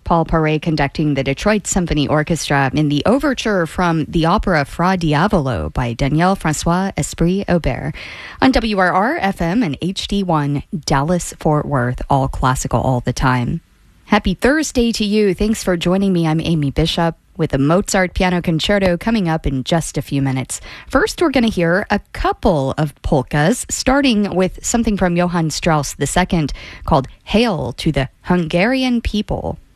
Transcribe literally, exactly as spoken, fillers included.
Paul Paré conducting the Detroit Symphony Orchestra in the overture from the opera Fra Diavolo by Daniel Francois Esprit Aubert on W R R F M and H D one Dallas-Fort Worth, all classical all the time. Happy Thursday to you. Thanks for joining me. I'm Amy Bishop with a Mozart Piano Concerto coming up in just a few minutes. First, we're going to hear a couple of polkas, starting with something from Johann Strauss the Second called Hail to the Hungarian People.